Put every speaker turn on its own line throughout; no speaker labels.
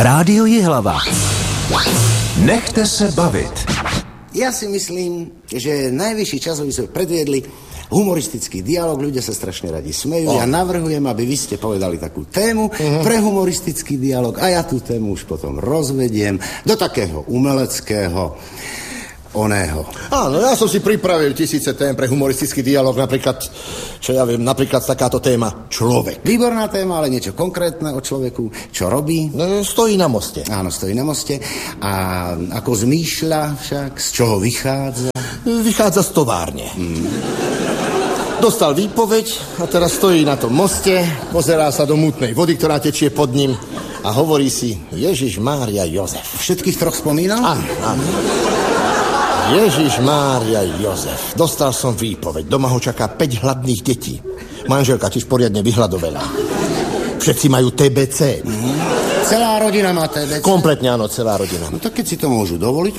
Rádio Jihlava. Nechte se bavit.
Ja si myslím, že najvyšší čas, aby sme predviedli humoristický dialog, ľudia sa strašne radi smejú. Ja navrhujem, aby vy ste povedali takú tému pre humoristický dialog a ja tú tému už potom rozvediem do takého umeleckého oného.
Áno, ja som si pripravil tisíce tém pre humoristický dialog, napríklad, čo ja viem, napríklad takáto téma človek.
Výborná téma, ale niečo konkrétne o človeku, čo robí?
No, stojí na moste.
Áno, stojí na moste. A ako zmýšľa však, z čoho vychádza?
Vychádza z továrne. Dostal výpoveď a teraz stojí na tom moste, pozerá sa do mútnej vody, ktorá tečie pod ním a hovorí si Ježiš Mária Jozef.
Všetkých troch spomínal?
Áno. Ježiš Mária Jozef. Dostal som výpoveď. Doma ho čaká 5 hladných detí. Manželka tiež poriadne vyhľadovelá. Všetci majú TBC.
Celá rodina má TBC?
Kompletne áno, celá rodina.
No tak keď si to môžu dovoliť.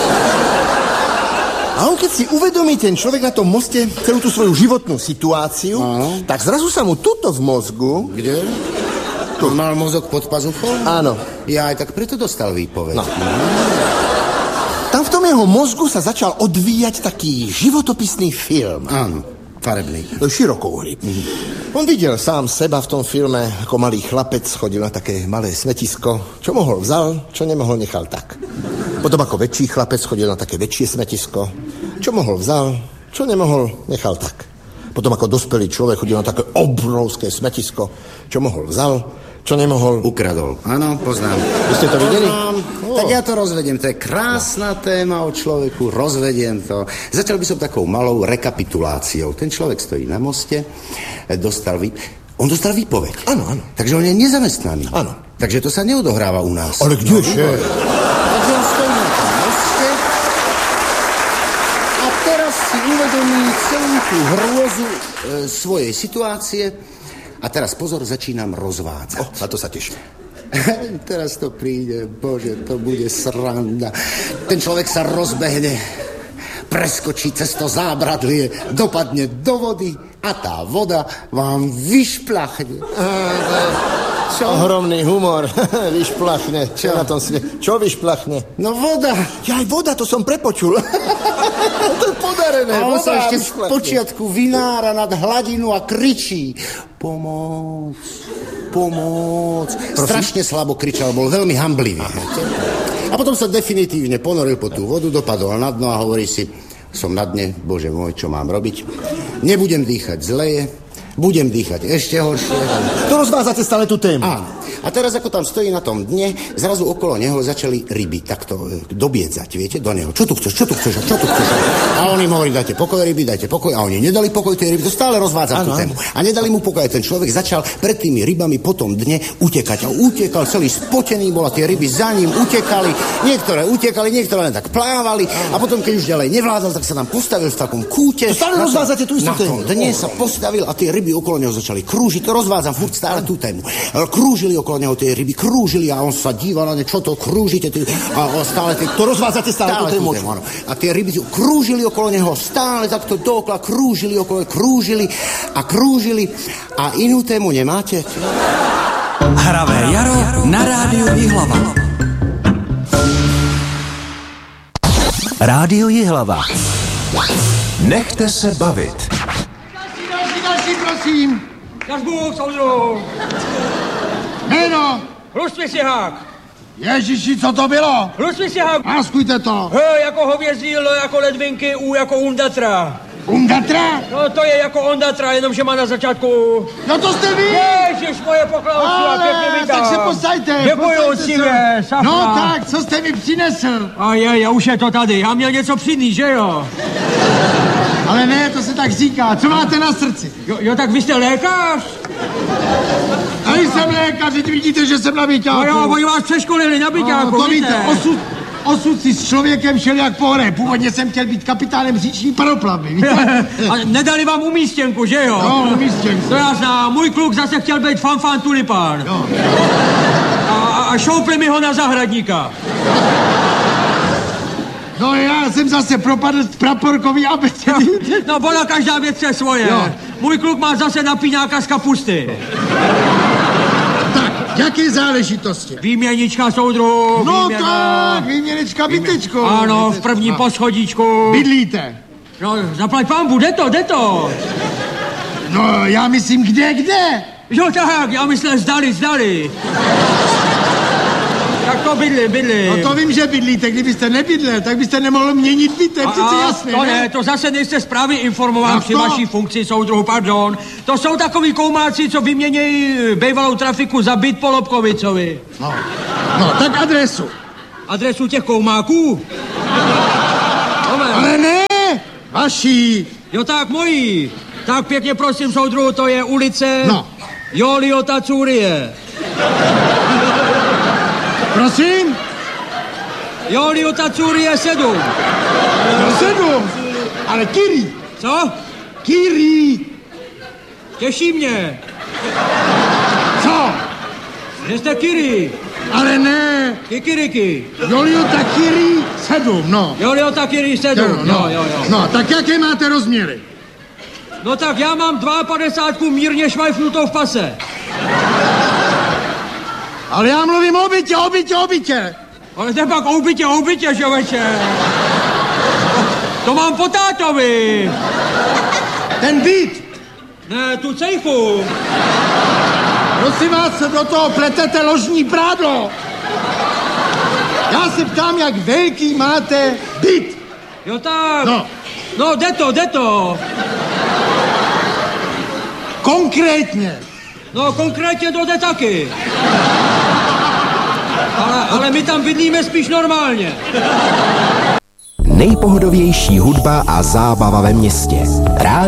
A on keď si uvedomí ten človek na tom moste celú tú svoju životnú situáciu, tak zrazu sa mu tuto v mozgu...
Kde? Tu mal mozog pod pazuchou?
Áno.
Ja aj tak preto dostal výpoveď.
No. Tam v tom jeho mozgu sa začal odvíjať taký životopisný film.
Áno, farebný.
Širokouhlý. On videl sám seba v tom filme, ako malý chlapec chodil na také malé smetisko. Čo mohol vzal, čo nemohol nechal tak. Potom ako väčší chlapec chodil na také väčšie smetisko. Čo mohol vzal, čo nemohol nechal tak. Potom ako dospelý človek chodil na také obrovské smetisko. Čo mohol vzal, čo nemohol...
Ukradol. Áno, poznám.
Vy ste to videli?
Tak ja to rozvediem. To je krásna téma o človeku. Rozvediem to. Začal by som takou malou rekapituláciou. Ten človek stojí na moste, on dostal výpoveď.
Áno.
Takže on je nezamestnaný.
Áno.
Takže to sa neodohráva u nás.
Ale kdeže?
Takže on stojí na tom moste a teraz si uvedomí celú tú hrôzu svojej situácie. A teraz pozor, začínam rozvádzať.
Na to sa teším.
Teraz to príde, bože, to bude sranda. Ten človek sa rozbehne, preskočí cez to zábradlie, dopadne do vody a tá voda vám vyšplachne.
Čo? Ohromný humor. Vyšplachne. Čo na tom svete? Čo vyšplachne?
No voda.
Ja aj voda, to som prepočul. To je podarené.
A on
voda
sa ešte z
vyšplachne.
počiatku vynára nad hladinu a kričí. Pomôc. Strašne slabo kričal, bol veľmi hamblivý. A potom sa definitívne ponoril po tú vodu, dopadol na dno a hovorí si, som na dne, bože môj, čo mám robiť? Nebudem dýchať zleje, budem dýchať ešte horšie.
To rozvádzate stále tú tému.
Áno. A teraz, ako tam stojí na tom dne, zrazu okolo neho začali ryby takto dobiedzať, viete, do neho. Čo tu chceš? A on im hovorí, dajte pokoj ryby, dajte pokoj. A oni nedali pokoj tej ryby, to stále rozvádza tú tému. A nedali mu pokoj. Ten človek začal pred tými rybami po tom dne utekať. A utekal, celý spotený bol a tie ryby za ním utekali. Niektoré utekali, niektoré len tak plávali. A potom, keď už ďalej nevládal, tak sa tam postavil v takom kúte.
To stále rozvádzate tú istú tému.
Na tom dne sa postavil a tie ryby okolo neho začali krúžiť. To rozvádzam furt stále tú tému. Krúžili okolo neho tie ryby, krúžili a on sa díval na ne, čo to krúžite. A stále
to rozvádzate stále tú tému.
A tie ryby krúžili okolo neho, stále takto dookola krúžili a inú tému nemáte?
Hravé jaro na Rádiu Jihlava. Rádio Jihlava. Nechte se bavit.
Další, prosím.
Každou soudru.
Jméno.
Hlusmisihák.
Ježiši, co to bylo?
Hlusmisihák.
Máskujte to.
Jako hovězí, jako ledvinky, jako Undatra.
Undatra?
No to je jako Ondatra, jenomže má na začátku...
No to jste vy!
Ježiš, moje pokladovství a pěkně vítám.
Tak se posaďte.
Děkuju civě, safra.
No tak, co jste mi přinesl?
A já už je to tady, já měl něco přinést, že jo?
Ale ne, to se tak říká. Co máte na srdci?
Jo, tak vy jste lékař?
A jsem lékař, teď vidíte, že jsem na byťáku.
No jo, oni vás přeškolili na byťáku,
to víte. Osud si s člověkem šel jak po hře. Původně jsem chtěl být kapitánem říční paroplavy, víte?
A nedali vám umístěnku, že jo?
No, umístěnku.
To já znám, můj kluk zase chtěl být fanfan tulipán.
No.
A šoupli mi ho na zahradníka.
No já jsem zase propadl praporkový abecedy.
No ona každá věc je svoje.
Jo.
Můj kluk má zase napíňáka z kapusty.
Jaké záležitosti?
Výměnička, soudruhu,
No
výměna.
tak, výměnička bytečko.
Ano, v prvním poschodíčku.
Bydlíte?
No, zaplať pánbu, jde to.
No, já myslím, kde?
Jo tak, já myslel zdali. Tak to bydli.
No to vím, že bydlíte. Kdybyste nebydlel, tak byste nemohl měnit byt, to je přece jasné,
to
ne?
to zase nejste správně informován při vaší funkci, soudruhu, pardon. To jsou takový koumáci, co vyměnějí bývalou trafiku za byt po Lobkovicovi.
No, tak adresu.
Adresu těch koumáků?
Ale ne, vaší.
Jo tak, mojí. Tak pěkně prosím, soudruhu, to je ulice Joliota Curie.
Prosím?
Joliota Curie 7.
No 7, ale Kiri.
Co?
Kiri.
Těší mě.
Co?
Že jste Kiri.
Ale ne.
Kikiriki.
Joliota Kiri 7, no.
Joliota Kiri 7. Jo.
No, tak jaké máte rozměry?
No tak já mám 52 mírně švajfnutou v pase.
Ale já mluvím o bytě.
Ale to je pak o bytě, žoveče. To mám po tátovi.
Ten byt.
Ne, tu cejchu.
Prosím vás, do toho pletete ložní prádlo. Já se ptám, jak velký máte byt.
Jo tak.
No,
jde to.
Konkrétně.
No, konkrétně to jde taky. Ale my tam bydlíme spíš normálně.
Nejpohodovější hudba a zábava ve městě.